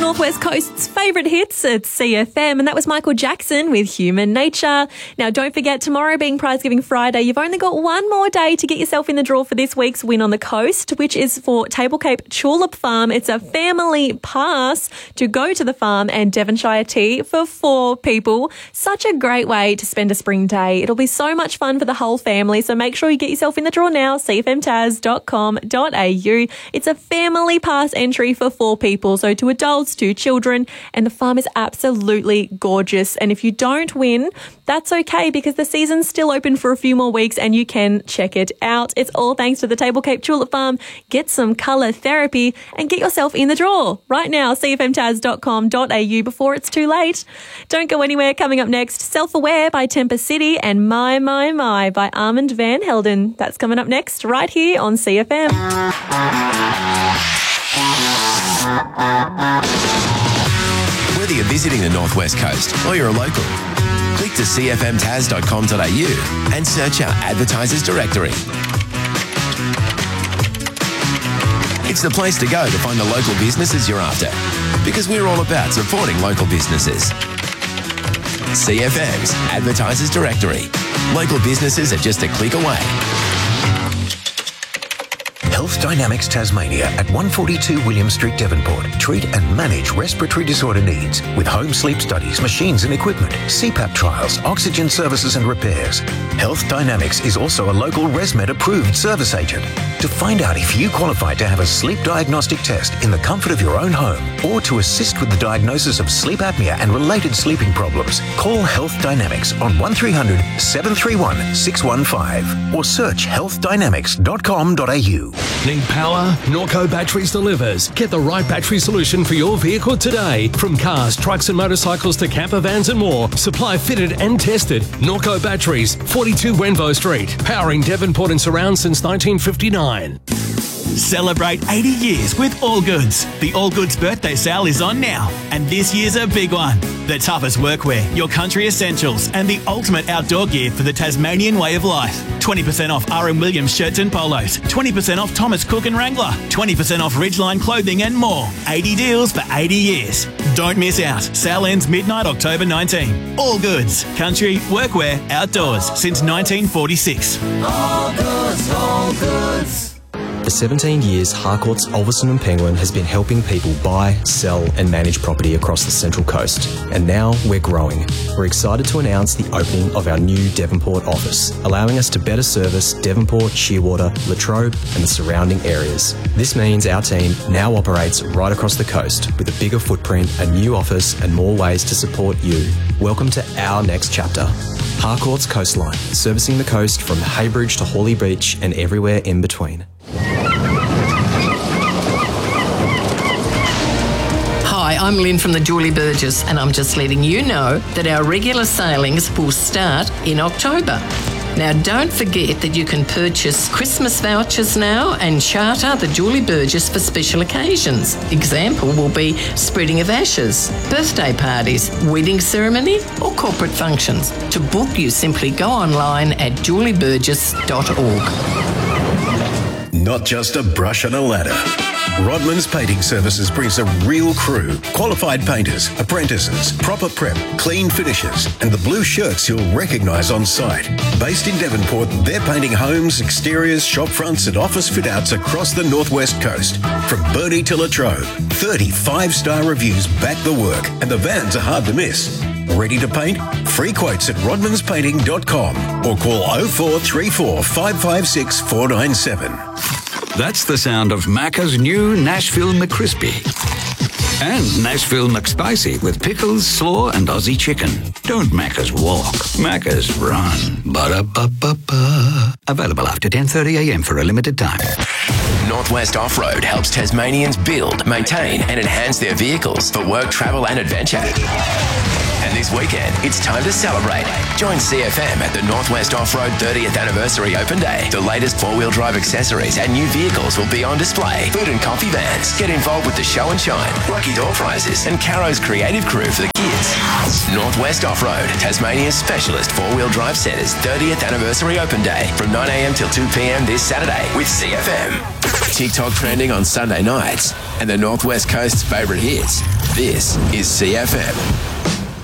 Northwest Coast's favourite hits at CFM, and that was Michael Jackson with Human Nature. Now, don't forget, tomorrow being Prize Giving Friday, you've only got one more day to get yourself in the draw for this week's Win on the Coast, which is for Table Cape Tulip Farm. It's a family pass to go to the farm and Devonshire tea for 4 people. Such a great way to spend a spring day. It'll be so much fun for the whole family, so make sure you get yourself in the draw now, cfmtaz.com.au. It's a family pass entry for 4 people, so 2 adults, 2 children, and the farm is absolutely gorgeous. And if you don't win, that's okay, because the season's still open for a few more weeks and you can check it out. It's all thanks to the Table Cape Tulip Farm. Get some colour therapy and get yourself in the draw right now, cfmtaz.com.au, before it's too late. Don't go anywhere. Coming up next, Self-Aware by Temper City and My by Armand Van Helden. That's coming up next right here on CFM. Whether you're visiting the Northwest Coast or you're a local, click to cfmtaz.com.au and search our advertisers directory. It's the place to go to find the local businesses you're after, because we're all about supporting local businesses. CFM's Advertisers Directory. Local businesses are just a click away. Health Dynamics Tasmania at 142 William Street, Devonport. Treat and manage respiratory disorder needs with home sleep studies, machines and equipment, CPAP trials, oxygen services and repairs. Health Dynamics is also a local ResMed approved service agent. To find out if you qualify to have a sleep diagnostic test in the comfort of your own home, or to assist with the diagnosis of sleep apnea and related sleeping problems, call Health Dynamics on 1300 731 615 or search healthdynamics.com.au. Need power? Norco Batteries delivers. Get the right battery solution for your vehicle today. From cars, trucks and motorcycles to camper vans and more. Supply fitted and tested. Norco Batteries, 42 Wenvo Street. Powering Devonport and surround since 1959. Celebrate 80 years with All Goods. The All Goods birthday sale is on now, and this year's a big one. The toughest workwear, your country essentials, and the ultimate outdoor gear for the Tasmanian way of life. 20% off R.M. Williams shirts and polos, 20% off Thomas Cook and Wrangler, 20% off Ridgeline clothing and more. 80 deals for 80 years. Don't miss out. Sale ends midnight October 19. All Goods. Country, workwear, outdoors since 1946. All Goods, All Goods. For 17 years, Harcourts, Ulverstone and Penguin has been helping people buy, sell and manage property across the Central Coast. And now we're growing. We're excited to announce the opening of our new Devonport office, allowing us to better service Devonport, Shearwater, Latrobe and the surrounding areas. This means our team now operates right across the coast with a bigger footprint, a new office and more ways to support you. Welcome to our next chapter. Harcourts Coastline, servicing the coast from Haybridge to Hawley Beach and everywhere in between. Hi, I'm Lynn from the Julie Burgess, and I'm just letting you know that our regular sailings will start in October. Now, don't forget that you can purchase Christmas vouchers now and charter the Julie Burgess for special occasions. Example will be spreading of ashes, birthday parties, wedding ceremony or corporate functions. To book, you simply go online at julieburgess.org. Not just a brush and a ladder. Rodman's Painting Services brings a real crew, qualified painters, apprentices, proper prep, clean finishes, and the blue shirts you'll recognise on site. Based in Devonport, they're painting homes, exteriors, shop fronts and office fit-outs across the Northwest Coast. From Burnie to Latrobe, 30 5-star reviews back the work, and the vans are hard to miss. Ready to paint? Free quotes at rodmanspainting.com or call 0434 556 497. That's the sound of Macca's new Nashville McCrispy. And Nashville McSpicy with pickles, slaw and Aussie chicken. Don't Macca's walk, Macca's run. Ba-da-ba-ba-ba. Available after 10:30am for a limited time. Northwest Off-Road helps Tasmanians build, maintain and enhance their vehicles for work, travel and adventure. And this weekend, it's time to celebrate. Join CFM at the Northwest Off-Road 30th Anniversary Open Day. The latest four-wheel drive accessories and new vehicles will be on display. Food and coffee vans. Get involved with the show and shine, lucky door prizes, and Caro's creative crew for the kids. Northwest Off-Road, Tasmania's specialist four-wheel drive centre's 30th Anniversary Open Day from 9am till 2pm this Saturday with CFM. TikTok trending on Sunday nights, and the Northwest Coast's favourite hits. This is CFM.